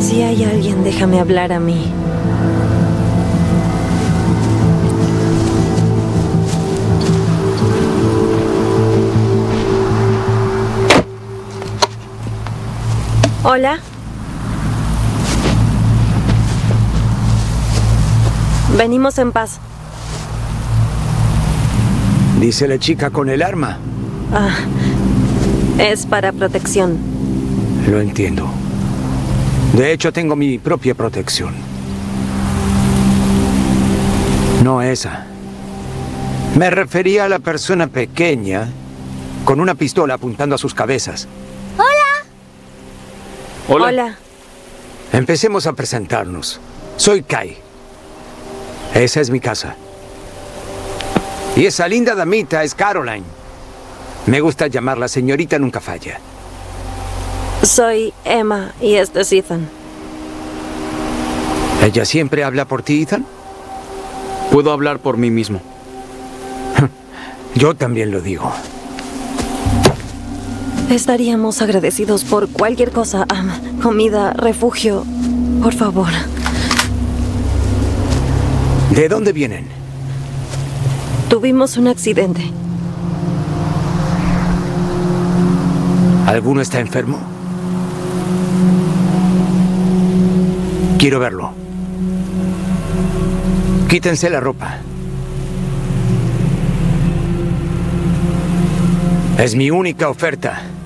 Si hay alguien, déjame hablar a mí. Hola. Venimos en paz. Dice la chica con el arma. Es para protección. Lo entiendo. De hecho, tengo mi propia protección. No esa. Me refería a la persona pequeña con una pistola apuntando a sus cabezas. Hola. Hola. Empecemos a presentarnos. Soy Kai. Esa es mi casa. Y esa linda damita es Caroline. Me gusta llamarla señorita nunca falla. Soy Emma y este es Ethan. ¿Ella siempre habla por ti, Ethan? Puedo hablar por mí mismo. Yo también lo digo. Estaríamos agradecidos por cualquier cosa. Comida, refugio. Por favor. ¿De dónde vienen? Tuvimos un accidente. ¿Alguno está enfermo? Quiero verlo. Quítense la ropa. Es mi única oferta.